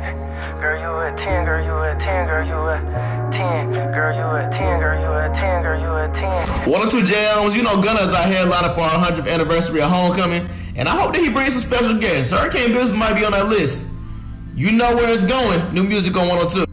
Girl, you a 10, girl, you a 10, girl, you a 10. Girl, you a 10, girl, you a 10, girl, you a 10. One or two jams, you know, Gunna's our headliner for our 100th anniversary of Homecoming, and I hope that he brings some special guests. Hurricane Business might be on that list. You know where it's going. New music on 102.